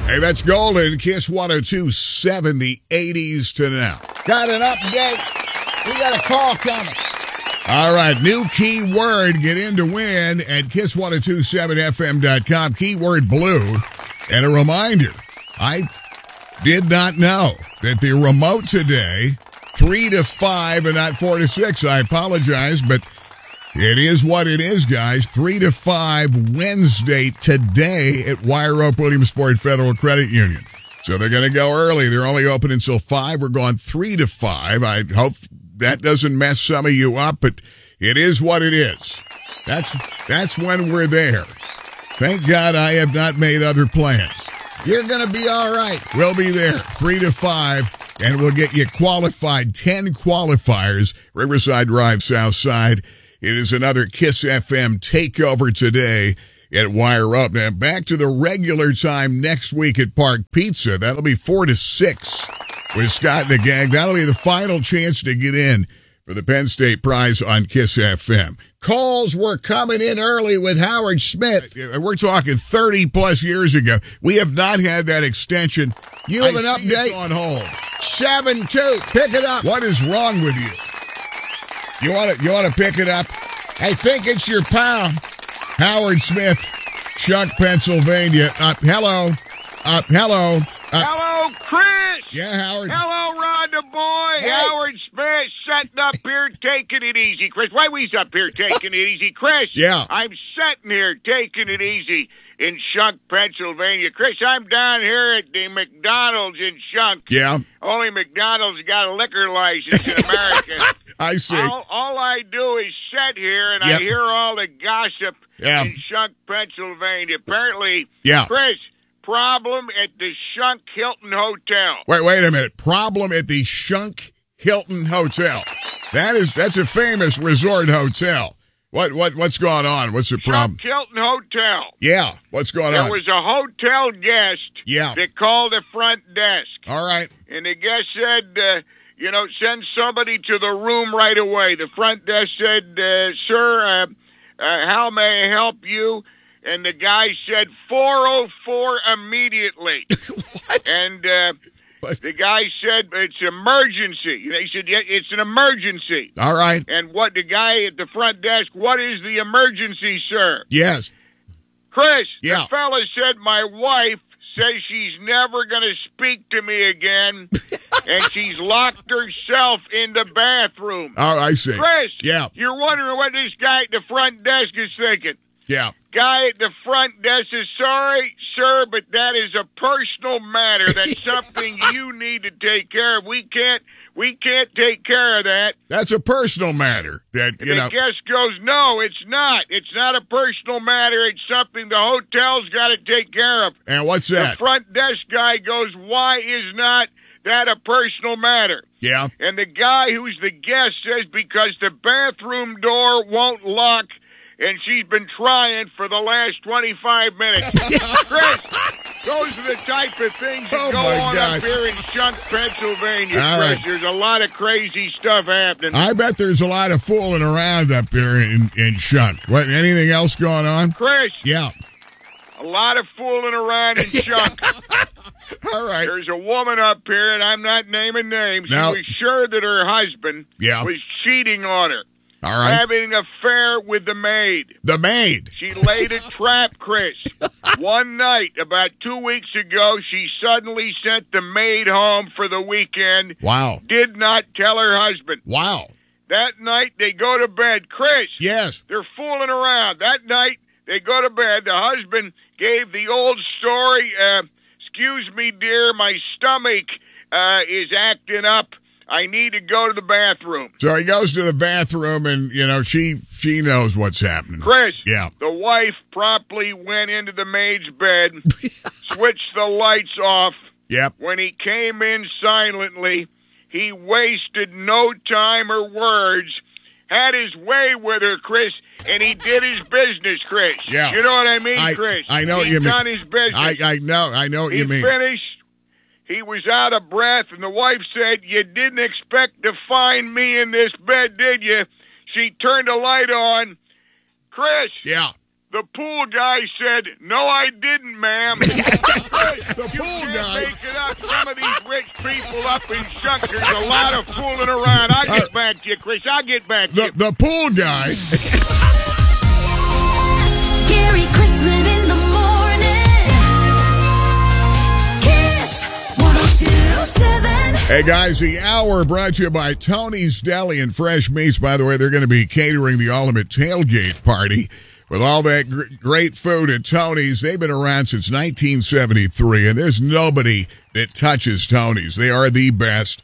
Hey, that's Golden. Kiss 102.7, the 80s to now. Got an update. We got a call coming. All right, new keyword. Get in to win at kiss1027fm.com. Keyword blue. And a reminder, I did not know that the remote today, 3 to 5 and not 4 to 6. I apologize, but it is what it is, guys. 3 to 5 Wednesday today at Wire Rope Williamsport Federal Credit Union. So they're going to go early. They're only open until 5. We're going 3 to 5. I hope that doesn't mess some of you up, but it is what it is. That's when we're there. Thank God I have not made other plans. You're going to be all right. We'll be there 3 to 5, and we'll get you qualified. 10 qualifiers, Riverside Drive, South Side. It is another Kiss FM takeover today at Wire Up. Now, back to the regular time next week at Park Pizza. That'll be 4 to 6 with Scott and the gang. That'll be the final chance to get in for the Penn State Prize on Kiss FM. Calls were coming in early with Howard Smith. We're talking 30-plus years ago. We have not had that extension. You have an update? It's on hold. 7-2. Pick it up. What is wrong with you? You want to pick it up? I think it's your pal. Howard Smith, Chuck, Pennsylvania. Hello. Hello, Chris. Yeah, Howard. Hello, Rhonda boy. Hey. Howard Smith sitting up here taking it easy, Chris. Why we up here taking it easy, Chris? Yeah. I'm sitting here taking it easy in Shunk, Pennsylvania. Chris, I'm down here at the McDonald's in Shunk. Yeah. Only McDonald's got a liquor license in America. I see. All I do is sit here and Yep. I hear all the gossip in Shunk, Pennsylvania. Apparently, Chris, problem at the Shunk Hilton Hotel. Wait a minute. Problem at the Shunk Hilton Hotel. That's a famous resort hotel. What's going on? What's the problem? Shunk Hilton Hotel. Yeah. What's going on? There was a hotel guest that called the front desk. All right. And the guest said, send somebody to the room right away. The front desk said, sir, how may I help you? And the guy said, 404 immediately. What? And the guy said, it's emergency. They said, yeah, it's an emergency. All right. And what the guy at the front desk, what is the emergency, sir? Yes. Chris, Yeah. the fella said, my wife says she's never going to speak to me again, and she's locked herself in the bathroom. Oh, I see. Chris, Yeah. you're wondering what this guy at the front desk is thinking. Yeah. Guy at the front desk is sorry, sir, but that is a personal matter. That's something you need to take care of. We can't take care of that. That's a personal matter. The guest goes, no, it's not. It's not a personal matter. It's something the hotel's got to take care of. And what's that? The front desk guy goes, why is not that a personal matter? Yeah. And the guy who's the guest says, because the bathroom door won't lock, and she's been trying for the last 25 minutes. Chris, those are the type of things that go on up here in Shunk, Pennsylvania, All Chris. right. There's a lot of crazy stuff happening. I bet there's a lot of fooling around up there in Shunk. What? Anything else going on? Chris, Yeah. a lot of fooling around in Shunk. All right. There's a woman up here, and I'm not naming names. No. She was sure that her husband was cheating on her. All right. Having an affair with the maid. The maid. She laid a trap, Chris. One night, about 2 weeks ago, she suddenly sent the maid home for the weekend. Wow. Did not tell her husband. Wow. That night, they go to bed. Chris. Yes. They're fooling around. That night, they go to bed. The husband gave the old story, excuse me, dear, my stomach is acting up. I need to go to the bathroom. So he goes to the bathroom, and, she knows what's happening. Chris, Yeah. the wife promptly went into the maid's bed, switched the lights off. Yep. When he came in silently, he wasted no time or words, had his way with her, Chris, and he did his business, Chris. Yeah. You know what I mean, Chris? I know what you mean. He's done his business. I know what you mean. He finished. He was out of breath, and the wife said, you didn't expect to find me in this bed, did you? She turned the light on. Chris. Yeah. The pool guy said, no, I didn't, ma'am. Chris, the The You pool can't guy. make it up. Some of these rich people up in Shunk, there's a lot of fooling around. I'll get back to you, Chris. I'll get back to you. The pool guy. Gary Chrisman in the morning. Kiss 102.7. Hey, guys, the hour brought to you by Tony's Deli and Fresh Meats. By the way, they're going to be catering the ultimate tailgate party with all that great food at Tony's. They've been around since 1973, and there's nobody that touches Tony's. They are the best.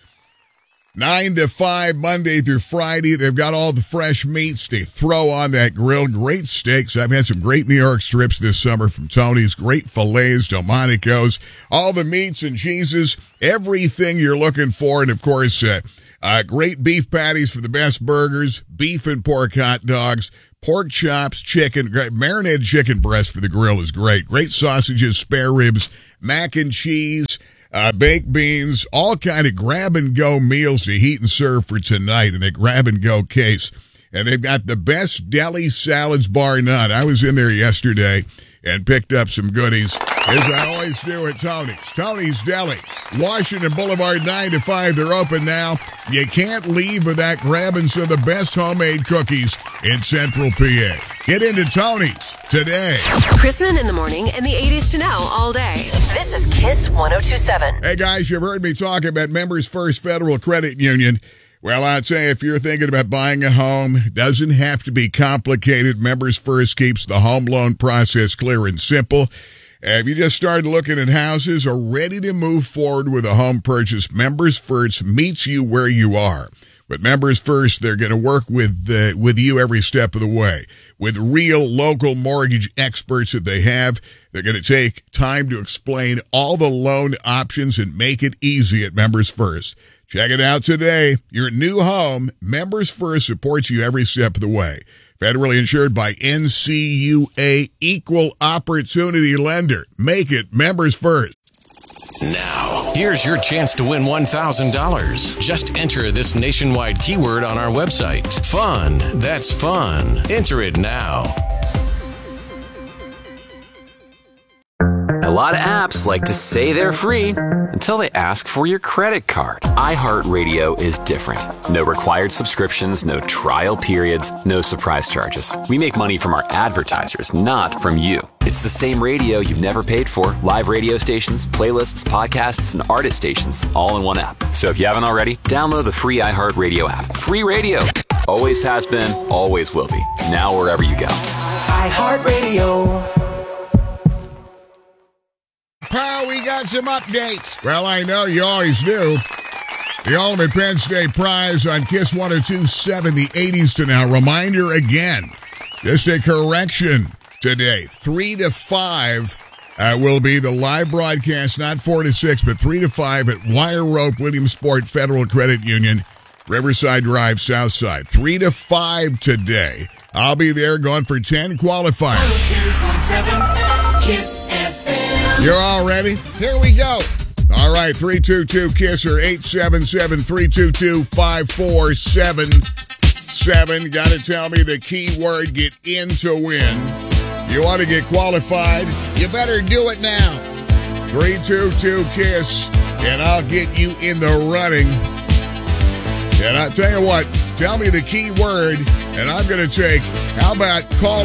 9 to 5, Monday through Friday. They've got all the fresh meats they throw on that grill. Great steaks. I've had some great New York strips this summer from Tony's. Great fillets, Delmonico's, all the meats and cheeses, everything you're looking for. And, of course, great beef patties for the best burgers, beef and pork hot dogs, pork chops, chicken, marinated chicken breast for the grill is great. Great sausages, spare ribs, mac and cheese, baked beans, all kind of grab-and-go meals to heat and serve for tonight in a grab-and-go case. And they've got the best deli salads, bar none. I was in there yesterday and picked up some goodies, as I always do at Tony's. Tony's Deli, Washington Boulevard, 9 to 5. They're open now. You can't leave without grabbing some of the best homemade cookies in Central PA. Get into Tony's today. Chrisman in the morning and the 80s to now all day. This is Kiss 102.7. Hey, guys, you've heard me talk about Members First Federal Credit Union. Well, I'd say if you're thinking about buying a home, it doesn't have to be complicated. Members First keeps the home loan process clear and simple. If you just started looking at houses or ready to move forward with a home purchase, Members First meets you where you are. With Members First, they're going to work with you every step of the way. With real local mortgage experts that they have, they're going to take time to explain all the loan options and make it easy at Members First. Check it out today. Your new home, Members First supports you every step of the way. Federally insured by NCUA, equal opportunity lender. Make it Members First. Now, here's your chance to win $1,000. Just enter this nationwide keyword on our website. Fun. That's fun. Enter it now. A lot of apps like to say they're free until they ask for your credit card. iHeartRadio is different. No required subscriptions, no trial periods, no surprise charges. We make money from our advertisers, not from you. It's the same radio you've never paid for. Live radio stations, playlists, podcasts, and artist stations, all in one app. So if you haven't already, download the free iHeartRadio app. Free radio. Always has been, always will be. Now wherever you go. iHeartRadio. Pal, we got some updates. Well, I know you always do. The ultimate Penn State prize on Kiss 102.7, the 80s to now. Reminder again, just a correction today. 3 to 5 will be the live broadcast, not 4 to 6, but 3 to 5 at Wire Rope Williamsport Federal Credit Union, Riverside Drive, Southside. 3 to 5 today. I'll be there going for 10 qualifiers. 102.7 Kiss FM. You're all ready? Here we go. All right, 322-KISS or 877-322-5477. Got to tell me the keyword, get in to win. You want to get qualified? You better do it now. 322-KISS, and I'll get you in the running. And I'll tell you what, tell me the keyword, and I'm going to take, how about call